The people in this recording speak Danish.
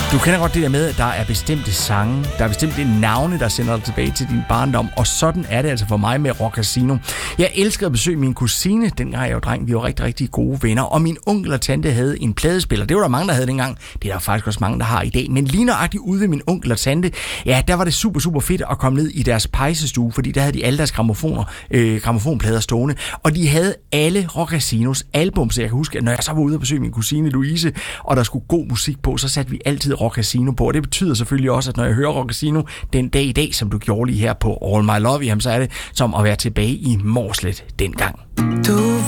Du kender godt det der med, at der er bestemte sange, der er bestemte navne, der sender dig tilbage til din barndom, og sådan er det altså for mig med Rock Casino. Jeg elskede at besøge min kusine, dengang jeg var dreng. Vi var rigtig, rigtig gode venner, og min onkel og tante havde en pladespiller. Det var der mange, der havde dengang. Det er der faktisk også mange, der har i dag. Men lige nøjagtigt ude ved min onkel og tante, ja, der var det super, super fedt at komme ned i deres pejsestue, fordi der havde de alle deres grammofonplader stående, og de havde alle Rock Casinos album, så jeg kan huske, at når jeg så var ude og besøge min kusine Louise, og der skulle god musik på, så satte vi altid Rock Casino på, og det betyder selvfølgelig også, at når jeg hører Rock Casino den dag i dag, som du gjorde lige her på All My Love, jamen så er det som at være tilbage i Mårslet dengang. Du